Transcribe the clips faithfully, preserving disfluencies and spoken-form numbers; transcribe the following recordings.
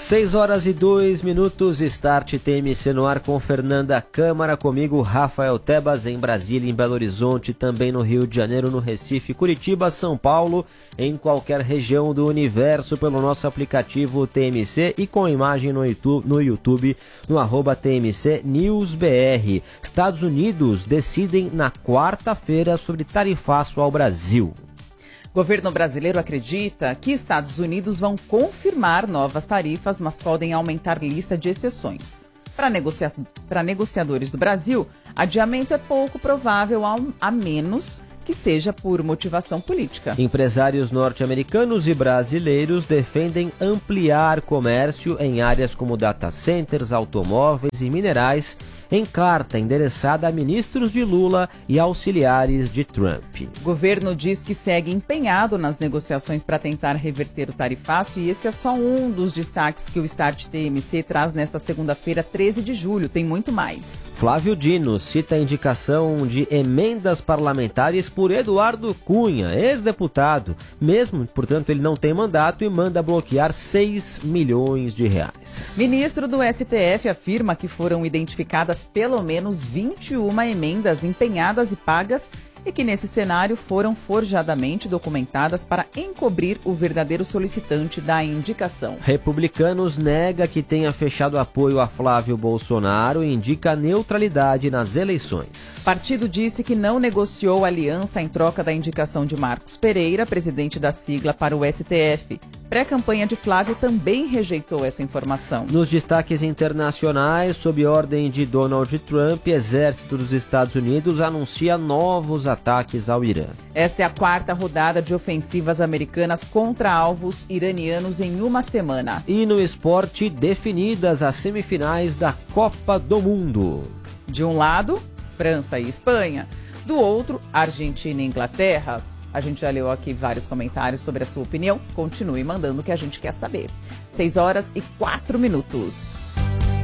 seis horas e dois minutos, Start T M C no ar com Fernanda Câmara, comigo Rafael Tebas em Brasília, em Belo Horizonte, também no Rio de Janeiro, no Recife, Curitiba, São Paulo, em qualquer região do universo pelo nosso aplicativo T M C e com imagem no YouTube, no, YouTube, no arroba T M C News B R. Estados Unidos decidem na quarta-feira sobre tarifaço ao Brasil. Governo brasileiro acredita que Estados Unidos vão confirmar novas tarifas, mas podem aumentar lista de exceções. Para negocia- para negociadores do Brasil, adiamento é pouco provável, a, a menos que seja por motivação política. Empresários norte-americanos e brasileiros defendem ampliar comércio em áreas como data centers, automóveis e minerais, em carta endereçada a ministros de Lula e auxiliares de Trump. O governo diz que segue empenhado nas negociações para tentar reverter o tarifaço e esse é só um dos destaques que o Start T M C traz nesta segunda-feira, treze de julho. Tem muito mais. Flávio Dino cita a indicação de emendas parlamentares por Eduardo Cunha, ex-deputado. Mesmo, portanto, ele não tem mandato e manda bloquear seis milhões de reais. Ministro do S T F afirma que foram identificadas pelo menos vinte e uma emendas empenhadas e pagas e que nesse cenário foram forjadamente documentadas para encobrir o verdadeiro solicitante da indicação. Republicanos nega que tenha fechado apoio a Flávio Bolsonaro e indica neutralidade nas eleições. O partido disse que não negociou aliança em troca da indicação de Marcos Pereira, presidente da sigla, para o S T F. Pré-campanha de Flávio também rejeitou essa informação. Nos destaques internacionais, sob ordem de Donald Trump, Exército dos Estados Unidos anuncia novos ataques ao Irã. Esta é a quarta rodada de ofensivas americanas contra alvos iranianos em uma semana. E no esporte, definidas as semifinais da Copa do Mundo. De um lado, França e Espanha. Do outro, Argentina e Inglaterra. A gente já leu aqui vários comentários sobre a sua opinião. Continue mandando o que a gente quer saber. seis horas e quatro minutos.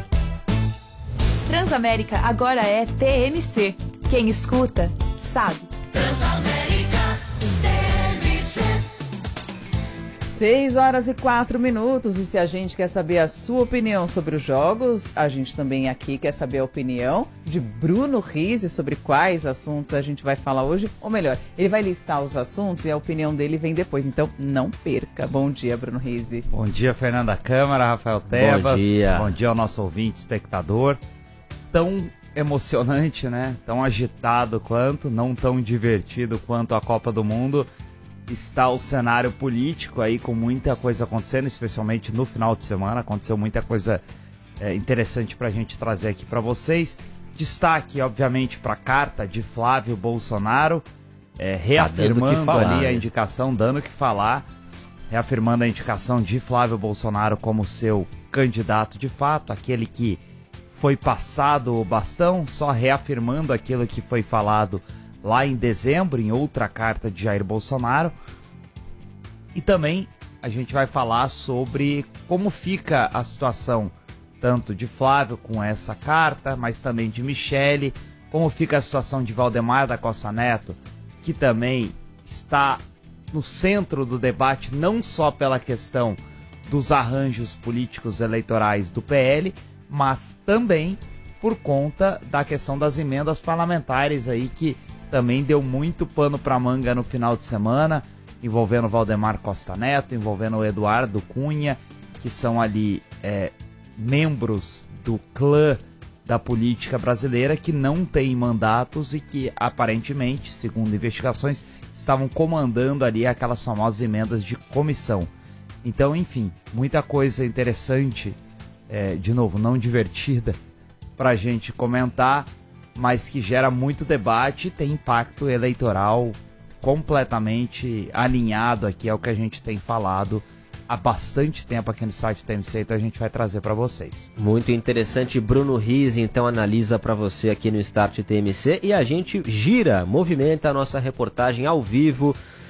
Transamérica agora é T M C. Quem escuta, sabe. Transamérica T M C. seis horas e quatro minutos. E se a gente quer saber a sua opinião sobre os jogos, a gente também aqui quer saber a opinião de Bruno Rizzi sobre quais assuntos a gente vai falar hoje. Ou melhor, ele vai listar os assuntos e a opinião dele vem depois. Então, não perca. Bom dia, Bruno Rizzi. Bom dia, Fernanda Câmara, Rafael Tebas. Bom dia. Bom dia ao nosso ouvinte, espectador. Tão emocionante, né? Tão agitado quanto, não tão divertido quanto a Copa do Mundo. Está o cenário político aí com muita coisa acontecendo, especialmente no final de semana. Aconteceu muita coisa é, interessante para a gente trazer aqui para vocês. Destaque, obviamente, para a carta de Flávio Bolsonaro, é, reafirmando falar, ali né? a indicação, dando o que falar, reafirmando a indicação de Flávio Bolsonaro como seu candidato de fato, aquele que foi passado o bastão, só reafirmando aquilo que foi falado lá em dezembro, em outra carta de Jair Bolsonaro. E também a gente vai falar sobre como fica a situação tanto de Flávio com essa carta, mas também de Michele, como fica a situação de Valdemar da Costa Neto, que também está no centro do debate, não só pela questão dos arranjos políticos eleitorais do P L, mas também por conta da questão das emendas parlamentares aí, que também deu muito pano para manga no final de semana, envolvendo Valdemar Costa Neto, envolvendo o Eduardo Cunha, que são ali é, membros do clã da política brasileira que não têm mandatos e que aparentemente, segundo investigações, estavam comandando ali aquelas famosas emendas de comissão. Então, enfim, muita coisa interessante, é, de novo, não divertida, para a gente comentar, mas que gera muito debate e tem impacto eleitoral completamente alinhado aqui ao que a gente tem falado há bastante tempo aqui no site T M C, então a gente vai trazer para vocês. Muito interessante. Bruno Rizzi, então, analisa para você aqui no Start T M C e a gente gira, movimenta a nossa reportagem ao vivo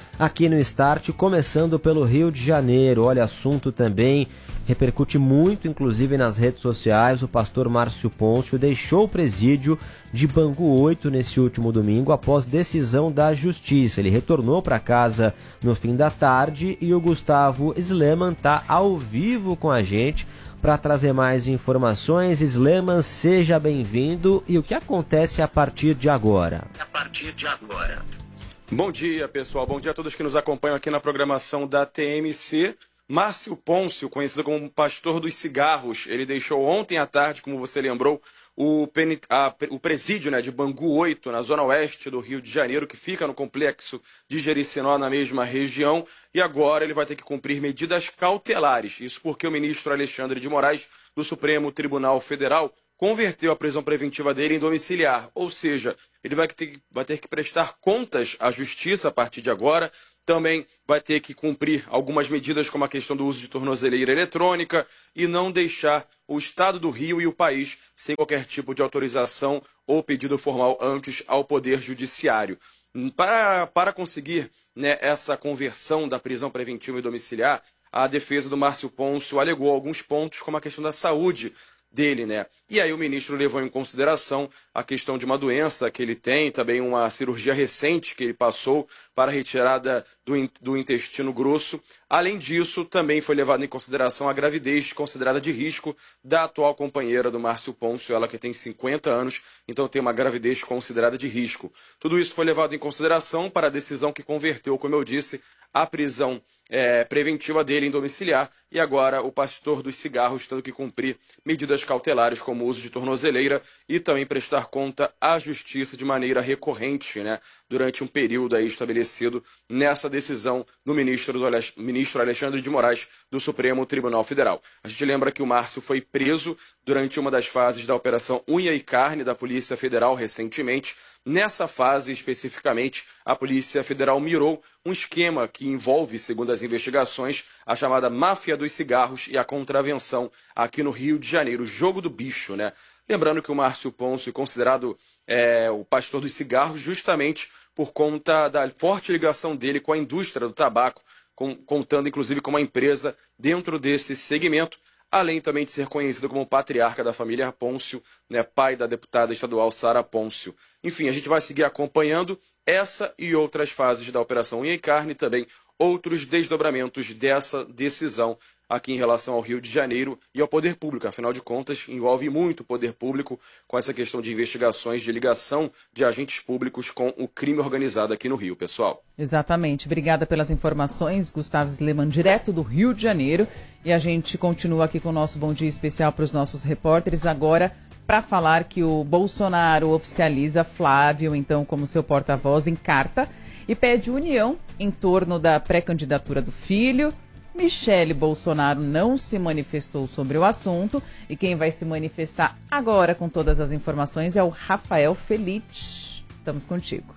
aqui no Start, começando pelo Rio de Janeiro. Olha, assunto também repercute muito, inclusive nas redes sociais. O pastor Márcio Pôncio deixou o presídio de Bangu oito nesse último domingo após decisão da Justiça. Ele retornou para casa no fim da tarde e o Gustavo Sleman está ao vivo com a gente para trazer mais informações. Sleman, seja bem-vindo. E o que acontece a partir de agora? A partir de agora. Bom dia, pessoal. Bom dia a todos que nos acompanham aqui na programação da T M C. Márcio Pôncio, conhecido como Pastor dos Cigarros, ele deixou ontem à tarde, como você lembrou, o, penit... a... o presídio, né, de Bangu oito, na zona oeste do Rio de Janeiro, que fica no complexo de Jericinó, na mesma região, e agora ele vai ter que cumprir medidas cautelares. Isso porque o ministro Alexandre de Moraes, do Supremo Tribunal Federal, converteu a prisão preventiva dele em domiciliar, ou seja, ele vai ter, vai ter que prestar contas à justiça a partir de agora. Também vai ter que cumprir algumas medidas como a questão do uso de tornozeleira eletrônica e não deixar o Estado do Rio e o país sem qualquer tipo de autorização ou pedido formal antes ao Poder Judiciário. Para, para conseguir, né, essa conversão da prisão preventiva e domiciliar, a defesa do Márcio Pôncio alegou alguns pontos como a questão da saúde dele, né? E aí o ministro levou em consideração a questão de uma doença que ele tem, também uma cirurgia recente que ele passou para a retirada do, in do intestino grosso. Além disso, também foi levado em consideração a gravidez considerada de risco da atual companheira do Márcio Pôncio, ela que tem cinquenta anos, então tem uma gravidez considerada de risco. Tudo isso foi levado em consideração para a decisão que converteu, como eu disse, a prisão é, preventiva dele em domiciliar, e agora o pastor dos cigarros tendo que cumprir medidas cautelares como o uso de tornozeleira e também prestar conta à justiça de maneira recorrente, né, durante um período aí estabelecido nessa decisão do ministro, do Alex, ministro Alexandre de Moraes do Supremo Tribunal Federal. A gente lembra que o Márcio foi preso durante uma das fases da Operação Unha e Carne da Polícia Federal recentemente. Nessa fase, especificamente, a Polícia Federal mirou um esquema que envolve, segundo as investigações, a chamada máfia dos cigarros e a contravenção aqui no Rio de Janeiro, o jogo do bicho, né? Lembrando que o Márcio Pôncio é considerado é, o pastor dos cigarros justamente por conta da forte ligação dele com a indústria do tabaco, com, contando inclusive com uma empresa dentro desse segmento, além também de ser conhecido como patriarca da família Pôncio, né, pai da deputada estadual Sara Pôncio. Enfim, a gente vai seguir acompanhando essa e outras fases da Operação Unha e Carne e também outros desdobramentos dessa decisão aqui em relação ao Rio de Janeiro e ao poder público. Afinal de contas, envolve muito o poder público com essa questão de investigações de ligação de agentes públicos com o crime organizado aqui no Rio, pessoal. Exatamente. Obrigada pelas informações, Gustavo Sleman, direto do Rio de Janeiro. E a gente continua aqui com o nosso bom dia especial para os nossos repórteres agora para falar que o Bolsonaro oficializa Flávio, então, como seu porta-voz em carta e pede união em torno da pré-candidatura do filho. Michele Bolsonaro não se manifestou sobre o assunto e quem vai se manifestar agora com todas as informações é o Rafael Felite. Estamos contigo.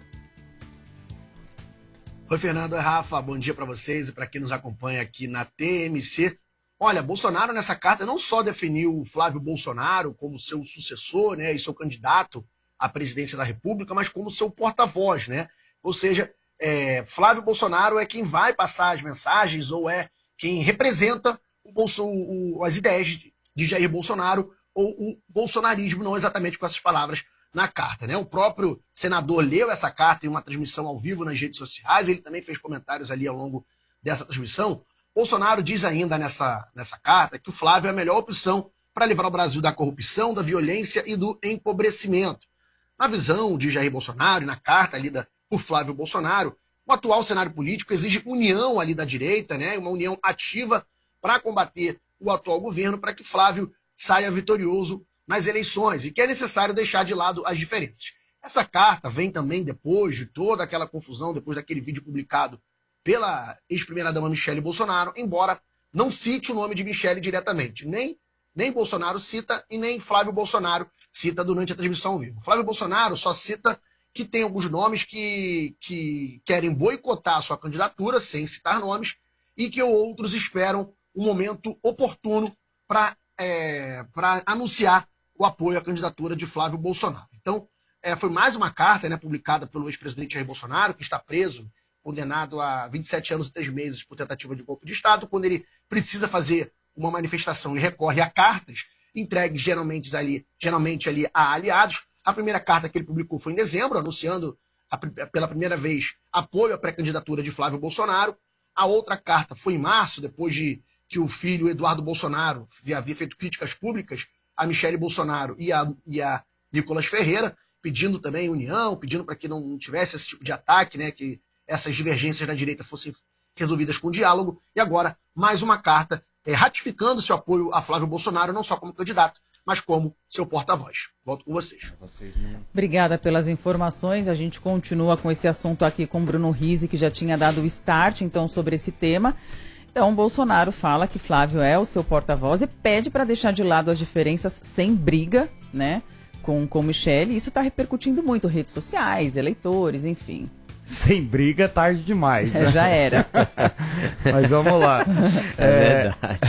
Oi, Fernando, é Rafa. Bom dia para vocês e para quem nos acompanha aqui na T M C. Olha, Bolsonaro nessa carta não só definiu Flávio Bolsonaro como seu sucessor, né, e seu candidato à presidência da República, mas como seu porta-voz, né? Ou seja, É, Flávio Bolsonaro é quem vai passar as mensagens ou é quem representa o Bolso, o, as ideias de Jair Bolsonaro ou o bolsonarismo, não exatamente com essas palavras na carta, né? O próprio senador leu essa carta em uma transmissão ao vivo nas redes sociais, ele também fez comentários ali ao longo dessa transmissão. Bolsonaro diz ainda nessa, nessa carta que o Flávio é a melhor opção para livrar o Brasil da corrupção, da violência e do empobrecimento. Na visão de Jair Bolsonaro e na carta lida por Flávio Bolsonaro, o atual cenário político exige união ali da direita, né, uma união ativa para combater o atual governo, para que Flávio saia vitorioso nas eleições, e que é necessário deixar de lado as diferenças. Essa carta vem também depois de toda aquela confusão, depois daquele vídeo publicado pela ex-primeira-dama Michele Bolsonaro, embora não cite o nome de Michele diretamente. Nem, nem Bolsonaro cita e nem Flávio Bolsonaro cita durante a transmissão ao vivo. Flávio Bolsonaro só cita que tem alguns nomes que, que querem boicotar a sua candidatura, sem citar nomes, e que outros esperam um momento oportuno para é, para anunciar o apoio à candidatura de Flávio Bolsonaro. Então, é, foi mais uma carta, né, publicada pelo ex-presidente Jair Bolsonaro, que está preso condenado a vinte e sete anos e três meses por tentativa de golpe de Estado. Quando ele precisa fazer uma manifestação, ele recorre a cartas entregues geralmente ali, geralmente ali a aliados. A primeira carta que ele publicou foi em dezembro, anunciando a, pela primeira vez apoio à pré-candidatura de Flávio Bolsonaro. A outra carta foi em março, depois de que o filho Eduardo Bolsonaro havia feito críticas públicas a Michele Bolsonaro e a, e a Nicolas Ferreira, pedindo também união, pedindo para que não tivesse esse tipo de ataque, né, que essas divergências na direita fossem resolvidas com diálogo. E agora, mais uma carta é, ratificando seu apoio a Flávio Bolsonaro, não só como candidato, mas como seu porta-voz. Volto com vocês. Obrigada pelas informações. A gente continua com esse assunto aqui com Bruno Rizzi, que já tinha dado o start, então, sobre esse tema. Então, Bolsonaro fala que Flávio é o seu porta-voz e pede para deixar de lado as diferenças sem briga, né, com, com Michele. Isso está repercutindo muito, redes sociais, eleitores, enfim. Sem briga é tarde demais. Né? É, já era. Mas vamos lá. É, é verdade.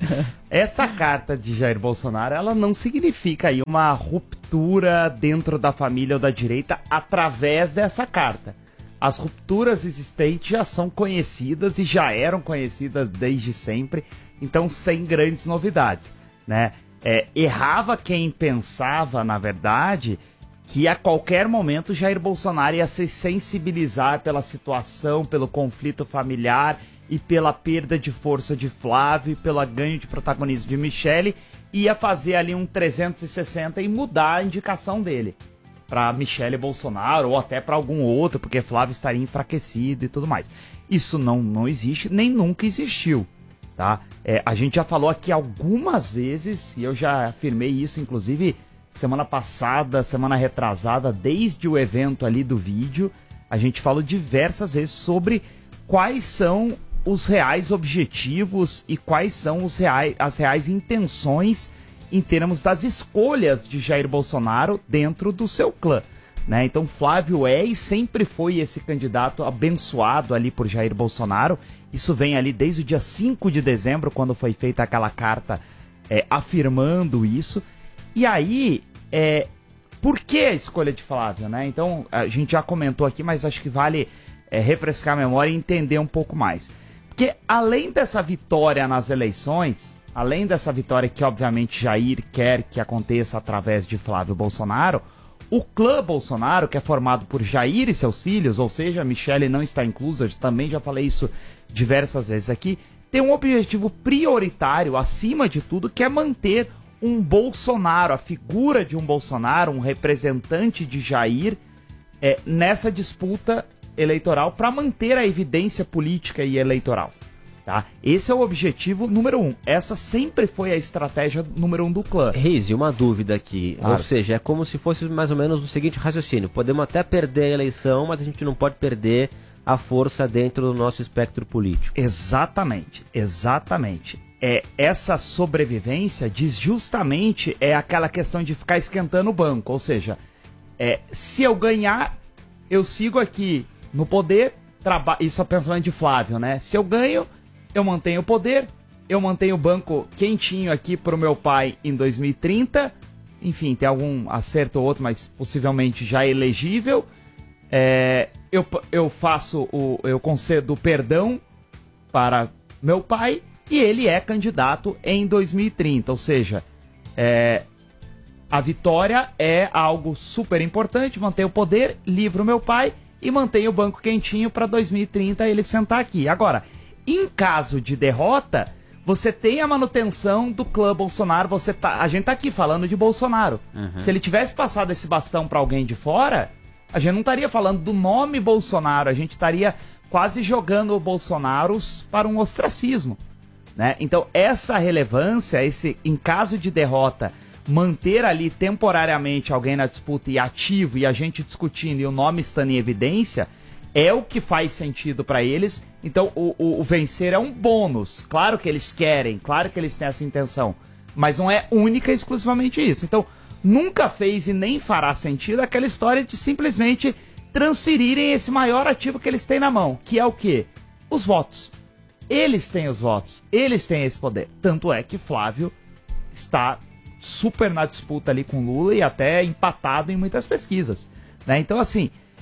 Essa carta de Jair Bolsonaro, ela não significa aí uma ruptura dentro da família ou da direita através dessa carta. As rupturas existentes já são conhecidas e já eram conhecidas desde sempre, então sem grandes novidades, né? É, errava quem pensava, na verdade, que a qualquer momento Jair Bolsonaro ia se sensibilizar pela situação, pelo conflito familiar e pela perda de força de Flávio, pelo ganho de protagonismo de Michele, ia fazer ali um trezentos e sessenta e mudar a indicação dele para Michele Bolsonaro ou até para algum outro, porque Flávio estaria enfraquecido e tudo mais. Isso não, não existe, nem nunca existiu, tá? É, a gente já falou aqui algumas vezes, e eu já afirmei isso, inclusive, semana passada, semana retrasada, desde o evento ali do vídeo, a gente falou diversas vezes sobre quais são os reais objetivos e quais são os reais, as reais intenções em termos das escolhas de Jair Bolsonaro dentro do seu clã, né? Então Flávio é e sempre foi esse candidato abençoado ali por Jair Bolsonaro. Isso vem ali desde o dia cinco de dezembro, quando foi feita aquela carta é, afirmando isso. E aí, é, por que a escolha de Flávio, né? Então a gente já comentou aqui, mas acho que vale é, refrescar a memória e entender um pouco mais. Porque além dessa vitória nas eleições, além dessa vitória que obviamente Jair quer que aconteça através de Flávio Bolsonaro, o clã Bolsonaro, que é formado por Jair e seus filhos, ou seja, Michele não está inclusa, eu também já falei isso diversas vezes aqui, tem um objetivo prioritário, acima de tudo, que é manter um Bolsonaro, a figura de um Bolsonaro, um representante de Jair, é, nessa disputa eleitoral para manter a evidência política e eleitoral. Tá? Esse é o objetivo número um. Essa sempre foi a estratégia número um do clã. Reis, uma dúvida aqui. Claro. Ou seja, é como se fosse mais ou menos o seguinte raciocínio. Podemos até perder a eleição, mas a gente não pode perder a força dentro do nosso espectro político. Exatamente, exatamente. É, essa sobrevivência diz justamente é aquela questão de ficar esquentando o banco. Ou seja, é, se eu ganhar, eu sigo aqui no poder. Traba... Isso é o pensamento de Flávio, né? Se eu ganho, eu mantenho o poder, eu mantenho o banco quentinho aqui pro meu pai em dois mil e trinta. Enfim, tem algum acerto ou outro, mas possivelmente já elegível. É, eu, eu faço o. Eu concedo perdão para meu pai e ele é candidato em dois mil e trinta. Ou seja, é, a vitória é algo super importante, manter o poder, livro meu pai e mantenho o banco quentinho para dois mil e trinta ele sentar aqui. Agora, em caso de derrota, você tem a manutenção do clã Bolsonaro. Você tá, a gente tá aqui falando de Bolsonaro. Uhum. Se ele tivesse passado esse bastão para alguém de fora, a gente não estaria falando do nome Bolsonaro. A gente estaria quase jogando o Bolsonaro para um ostracismo, né? Então, essa relevância, esse, em caso de derrota, manter ali temporariamente alguém na disputa e ativo e a gente discutindo e o nome estando em evidência, é o que faz sentido para eles. Então o, o, o vencer é um bônus. Claro que eles querem, claro que eles têm essa intenção, mas não é única e exclusivamente isso. Então nunca fez e nem fará sentido aquela história de simplesmente transferirem esse maior ativo que eles têm na mão, que é o quê? Os votos. Eles têm os votos, eles têm esse poder. Tanto é que Flávio está super na disputa ali com Lula e até empatado em muitas pesquisas, né? Então assim,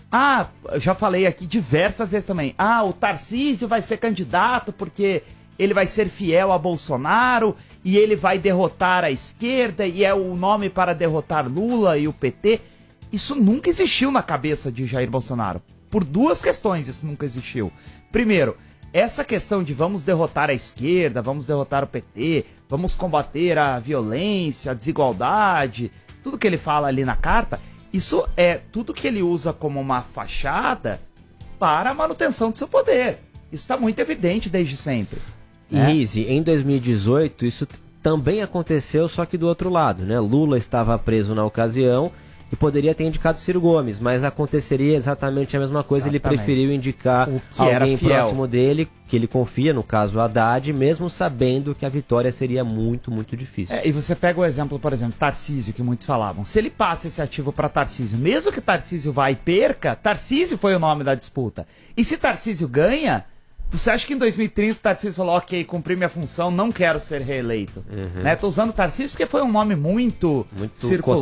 Ah, eu já falei aqui diversas vezes também. Ah, o Tarcísio vai ser candidato porque ele vai ser fiel a Bolsonaro e ele vai derrotar a esquerda e é o nome para derrotar Lula e o P T. Isso nunca existiu na cabeça de Jair Bolsonaro. Por duas questões isso nunca existiu. Primeiro, essa questão de vamos derrotar a esquerda, vamos derrotar o P T, vamos combater a violência, a desigualdade, tudo que ele fala ali na carta, isso é tudo que ele usa como uma fachada para a manutenção do seu poder. Isso está muito evidente desde sempre. E, é. Izzy, em dois mil e dezoito, isso também aconteceu, só que do outro lado, né? Lula estava preso na ocasião e poderia ter indicado Ciro Gomes, mas aconteceria exatamente a mesma coisa. Exatamente. Ele preferiu indicar alguém próximo dele, que ele confia, no caso Haddad, mesmo sabendo que a vitória seria muito, muito difícil. É, e você pega o exemplo, por exemplo, Tarcísio, que muitos falavam. Se ele passa esse ativo para Tarcísio, mesmo que Tarcísio vá e perca, Tarcísio foi o nome da disputa. E se Tarcísio ganha, você acha que em dois mil e trinta o Tarcísio falou, ok, cumpri minha função, não quero ser reeleito? Uhum. Né? Tô usando Tarcísio porque foi um nome muito, muito circulado.